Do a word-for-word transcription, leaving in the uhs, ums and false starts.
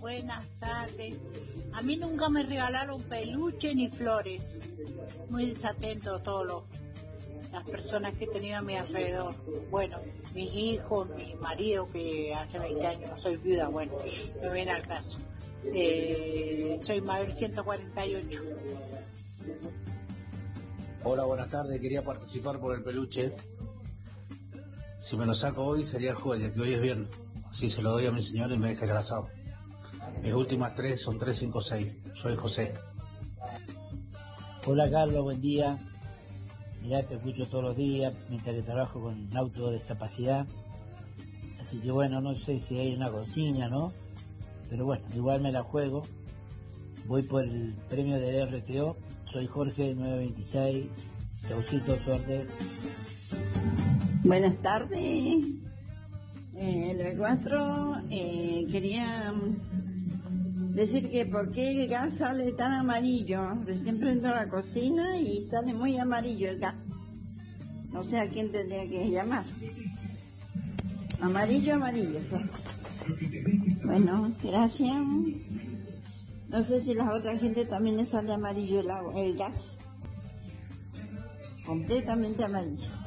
buenas tardes. A mí nunca me regalaron peluche ni flores. Muy desatento todos los las personas que he tenido a mi alrededor. Bueno, mis hijos, mi marido, que hace veinte años no soy viuda, bueno, me viene al caso. Eh, soy Mabel ciento cuarenta y ocho. Hola, buenas tardes, quería participar por el peluche. Si me lo saco hoy sería el jueves, que hoy es viernes. Así se lo doy a mi señora y me deja el asado. Mis últimas tres son tres cinco seis. Soy José. Hola Carlos, buen día. Mirá, te escucho todos los días mientras que trabajo con auto de discapacidad. Así que bueno, no sé si hay una consigna, ¿no? Pero bueno, igual me la juego. Voy por el premio del R T O. Soy Jorge nueve veintiséis. Chaucito, suerte. Buenas tardes. Eh, el B cuatro, eh, quería decir que por qué el gas sale tan amarillo. Recién prendo la cocina y sale muy amarillo el gas. No sé a quién tendría que llamar. Amarillo, amarillo. ¿Sí? Bueno, gracias. No sé si a la otra gente también le sale amarillo el agua, el gas. Completamente amarillo.